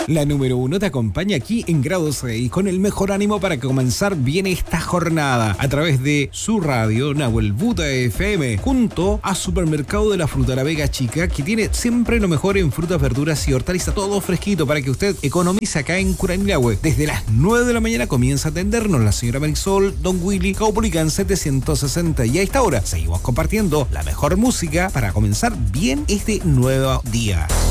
La número 1 te acompaña aquí en Grado 6 con el mejor ánimo para comenzar bien esta jornada a través de su radio Nahuel Buda FM junto a Supermercado de la Fruta La Vega Chica, que tiene siempre lo mejor en frutas, verduras y hortalizas, todo fresquito para que usted economice acá en Curanilahue. Desde las 9 de la mañana comienza a atendernos la señora Marisol, Don Willy, Caupolicán 760, y a esta hora seguimos compartiendo la mejor música para comenzar bien este nuevo día.